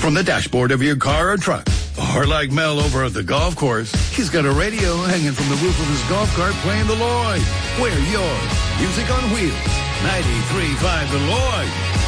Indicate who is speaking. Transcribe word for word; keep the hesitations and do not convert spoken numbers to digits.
Speaker 1: from the dashboard of your car or truck. Or like Mel over at the golf course, he's got a radio hanging from the roof of his golf cart playing the Lloyd. We're yours. Music on Wheels. ninety-three point five The Lloyd.